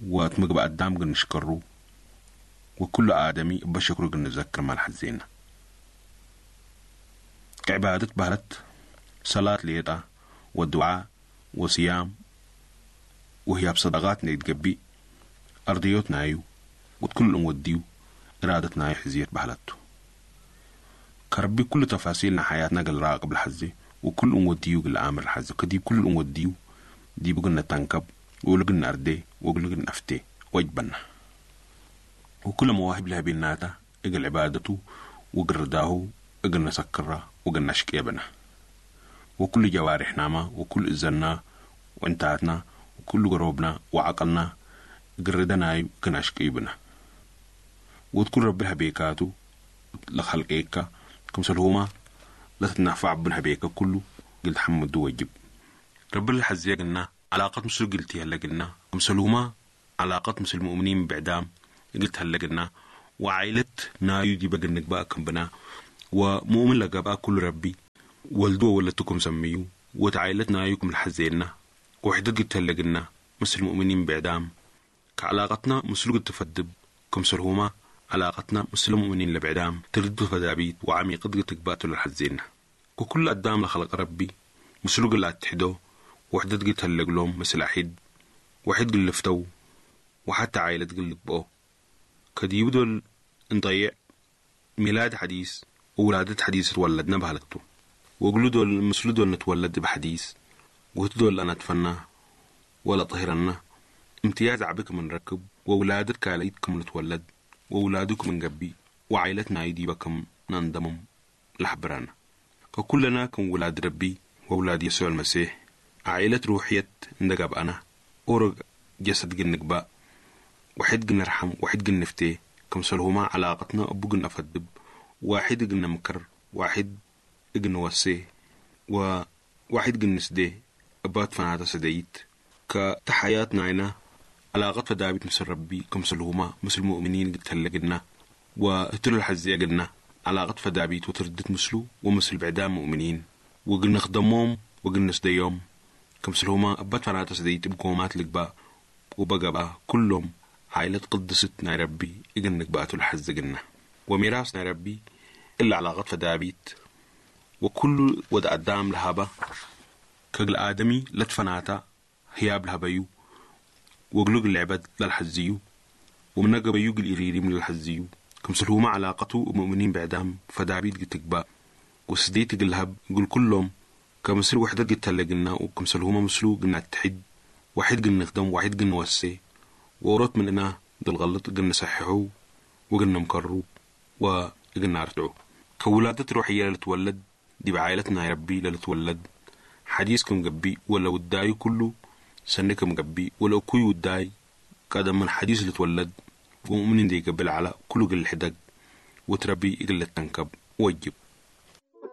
وتمقبع قدام قن نشكره وكل آدمي بشكره قن نذكر مع الحزين كعبادة بهلت صلاة ليتا والدعاء وصيام وهي بصدقات نيتقبي أرضيوتنا أيو وكل وديو إرادتنا يحزيت بهلته كربي كل تفاصيلنا حياتنا قل راقب الحزي وكل وديو قل آمر الحزي كدي كل وديو دي بقلنا تنكب وقلنا أردي وقلنا أفتي وجبنا وكل مواهب لها بيناتا اقل عبادته وقل رداه اقل نسكره وقل نشكيبنا وكل جوارحنا ما وكل إذننا وانتاتنا وكل قروبنا وعقلنا اقل ردنا وقل نشكيبنا وتكون ربها بيكاتو لخلقيك كمسلهما لا تتنافع بنها بيكا كله قلت حمد وجب رب الحزية قلنا علاقة مسل قلتي هلا قلنا كمسلهما علاقة مسل المؤمنين بعدام قلت هلا قلنا وعائلة نايو دي بقى نقباء كمبنا ومؤمن لقباء كل ربي والدو ولتكم سميو وتعائلة نايوكم الحزينا وحدة قلت هلا قلنا مسل المؤمنين بعدام كعلاقتنا مسل قلت تفدب كمسلهما علاقتنا مسلم مؤمنين لبعدام ترد فدابيت وعميقة تقبات للحزين وكل قدام لخلق ربي مسلوق اللي اتحدو وحدة قلت هلقلهم مثل أحد وحد قل لفتو وحتى عائلة قل لقبو كدي بدول نضيع ميلاد حديث وولادة حديث تولدنا بهلكتو وقلو دول مسلو دول نتولد بحديث وهتدول أنا تفنى ولا طهرنا امتياز عبك من ركب وولادة كاليتكم نتولد وأولادكم من قبي وعائلتنا أيدي بكم نندمم لحبرانا ككلنا كم ولاد ربي وأولاد يسوع المسيح عائلة روحية ندقب أنا أورق جسد جنقباء واحد جنرحم واحد جنفتي كم سلهما علاقتنا أبو جن أفدب واحد جن مكر واحد جن وسيه وواحد جن سديه أبات فناتا سديت كتحياتنا عنا علاقة فدابت مثل ربي كمثلهما مثل المؤمنين قلت هلقنا واتلو الحزية قلنا علاقة فدابت وتردت مثلو ومثل بعدام مؤمنين وقلنا خدمهم وقلنا سديهم كمثلهما أبات فناتا سديت بقومات لقباء وبقباء كلهم عائلة قدستنا ربي إقلنا قباتوا الحزة قلنا وميراثنا ربي إلا علاقة فدابت وكل ود أدام لهابا كقل آدمي لتفناتا هياب لهابيو وقلوق العباد للحزيو ومنقب يوق الإريري من الحزيو كمسلهما علاقته ومؤمنين بعدام فدابيت قتقباء وسديت قلهب قل كلهم كمسل وحدة قلت هلقلنا وكمسلهما مسلو قلنا التحد واحد قلنا نخدم واحد قلنا وسي وورات مننا دل غلط قلنا صححو وقلنا مكرو وقلنا ارتعو كولادة روحية لتولد دي بعائلتنا يا ربي لتولد حديثكم قبي ولا وداي كله سنكم قبي ولو كوي وداي قادم من حديث اللي تولد ومؤمنين دي قبل على كله قل الحدق وتربي يقل التنكب وجب